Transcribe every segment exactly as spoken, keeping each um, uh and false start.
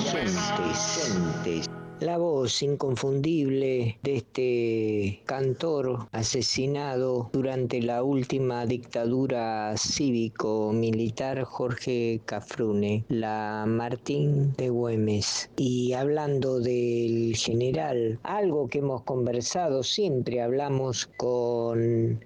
Oyentes. La voz inconfundible de este cantor asesinado durante la última dictadura cívico-militar, Jorge Cafrune, la Martín de Güemes. Y hablando del general, algo que hemos conversado, siempre hablamos con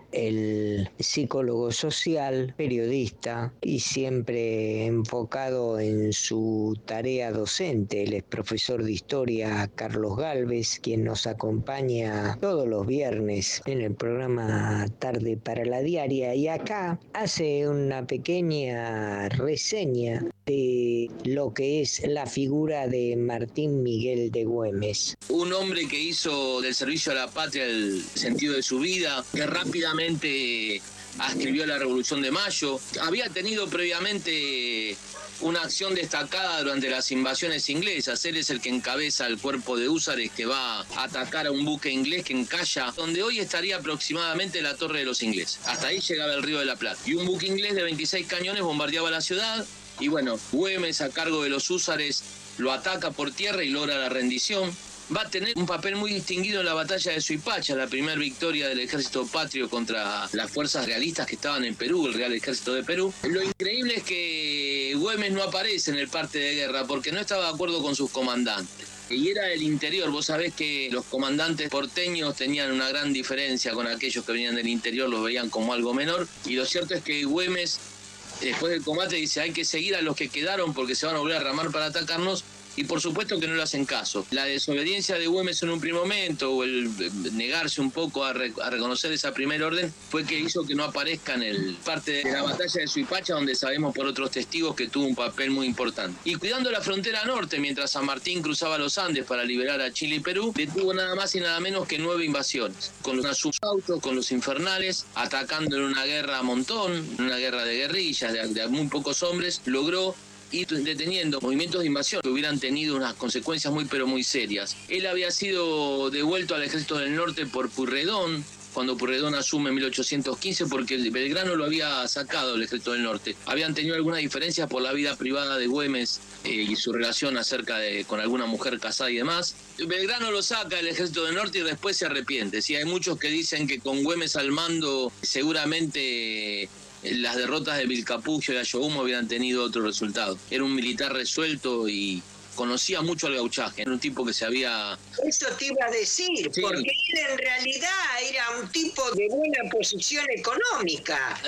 el psicólogo social, periodista y siempre enfocado en su tarea docente. Él es profesor de historia, Carlos Gálvez, quien nos acompaña todos los viernes en el programa Tarde para la Diaria, y acá hace una pequeña reseña de lo que es la figura de Martín Miguel de Güemes. Un hombre que hizo del servicio a la patria el sentido de su vida, que rápidamente escribió la Revolución de Mayo. Había tenido previamente una acción destacada durante las invasiones inglesas. Él es el que encabeza el cuerpo de húsares que va a atacar a un buque inglés que encalla donde hoy estaría aproximadamente la Torre de los Ingleses. Hasta ahí llegaba el Río de la Plata. Y un buque inglés de veintiséis cañones bombardeaba la ciudad. Y bueno, Güemes, a cargo de los húsares, lo ataca por tierra y logra la rendición. Va a tener un papel muy distinguido en la batalla de Suipacha, la primera victoria del ejército patrio contra las fuerzas realistas que estaban en Perú, el Real Ejército de Perú. Lo increíble es que Güemes no aparece en el parte de guerra porque no estaba de acuerdo con sus comandantes. Y era del interior. Vos sabés que los comandantes porteños tenían una gran diferencia con aquellos que venían del interior, los veían como algo menor. Y lo cierto es que Güemes, después del combate, dice: hay que seguir a los que quedaron porque se van a volver a ramar para atacarnos. Y por supuesto que no le hacen caso. La desobediencia de Güemes en un primer momento, o el negarse un poco a, re, a reconocer esa primera orden, fue que hizo que no aparezca en el parte de la batalla de Suipacha, donde sabemos por otros testigos que tuvo un papel muy importante. Y cuidando la frontera norte, mientras San Martín cruzaba los Andes para liberar a Chile y Perú, detuvo nada más y nada menos que nueve invasiones, con los subautos, con los infernales, atacando en una guerra a montón, en una guerra de guerrillas, de, de muy pocos hombres, logró y deteniendo movimientos de invasión que hubieran tenido unas consecuencias muy pero muy serias. Él había sido devuelto al ejército del norte por Pueyrredón, cuando Pueyrredón asume en mil ochocientos quince, porque Belgrano lo había sacado del ejército del norte. Habían tenido algunas diferencias por la vida privada de Güemes eh, y su relación acerca de con alguna mujer casada y demás. Belgrano lo saca del ejército del norte y después se arrepiente. Sí, hay muchos que dicen que con Güemes al mando seguramente las derrotas de Vilcapugio y Ayohuma hubieran tenido otro resultado. Era un militar resuelto y conocía mucho al gauchaje. Era un tipo que se había... Eso te iba a decir, sí, porque él en realidad era un tipo de buena posición económica.